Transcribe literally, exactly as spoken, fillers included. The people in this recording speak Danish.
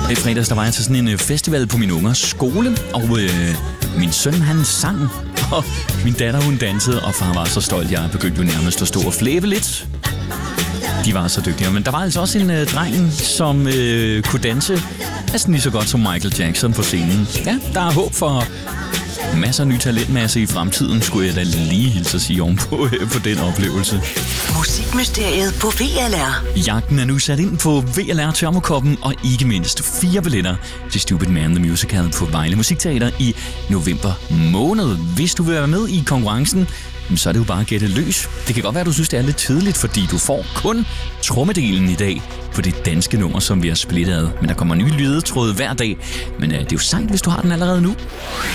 I fredags der var jeg til sådan en festival på min ungers skole, og øh, min søn han sang, og min datter hun dansede, og far var så stolt, jeg begyndte jo nærmest at stå og flæbe lidt. De var så dygtige, men der var altså også en øh, dreng, som øh, kunne danse næsten lige så godt som Michael Jackson på scenen. Ja, der er håb for masser af ny talentmasse i fremtiden, skulle jeg da lige hilse at sige ovenpå øh, på den oplevelse. Musikmysteriet på V L R. Jagten er nu sat ind på V L R Tørmokoppen, og ikke mindst fire billetter til Stupid Man the Musical på Vejle Musikteater i november måned. Hvis du vil være med i konkurrencen, så er det jo bare at gætte løs. Det kan godt være, at du synes, det er lidt tidligt, fordi du får kun trommedelen i dag på det danske nummer, som vi har splittet ad. Men der kommer nye ledetråde hver dag. Men øh, det er jo sejt, hvis du har den allerede nu.